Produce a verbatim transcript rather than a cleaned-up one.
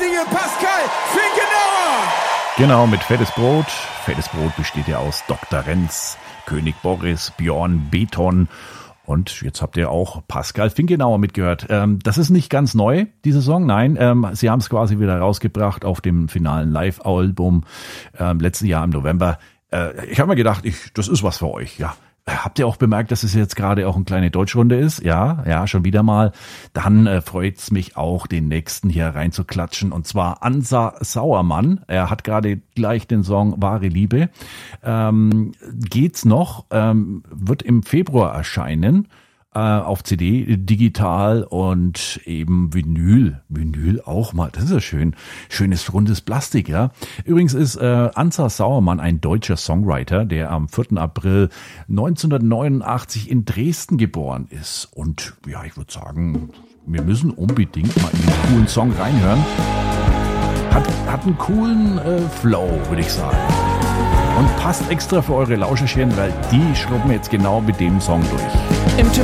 großartige Pascal Finkenauer. Genau, mit Fettes Brot. Fettes Brot besteht ja aus Doktor Renz, König Boris, Björn Beton und jetzt habt ihr auch Pascal Finkenauer mitgehört. Ähm, das ist nicht ganz neu, diese Song, nein. Ähm, sie haben es quasi wieder rausgebracht auf dem finalen Live-Album ähm, letzten Jahr im November. Äh, ich habe mir gedacht, ich, das ist was für euch, ja. Habt ihr auch bemerkt, dass es jetzt gerade auch eine kleine Deutschrunde ist? Ja, ja, schon wieder mal. Dann äh, freut's mich auch, den nächsten hier reinzuklatschen. Und zwar Ansa Sauermann. Er hat gerade gleich den Song Wahre Liebe. Ähm, geht's noch? Ähm, wird im Februar erscheinen. Auf C D, digital und eben Vinyl. Vinyl auch mal. Das ist ja schön. Schönes, rundes Plastik, ja. Übrigens ist äh, Ansa Sauermann ein deutscher Songwriter, der am vierten April neunzehnhundertneunundachtzig in Dresden geboren ist. Und ja, ich würde sagen, wir müssen unbedingt mal in den coolen Song reinhören. Hat, hat einen coolen äh, Flow, würde ich sagen. Und passt extra für eure Lauscherchen, weil die schrubben jetzt genau mit dem Song durch. M T